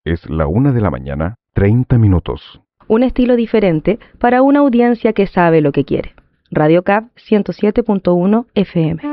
Es la 1 de la mañana, 30 minutos. Un estilo diferente para una audiencia que sabe lo que quiere. Radio CAP 107.1 FM.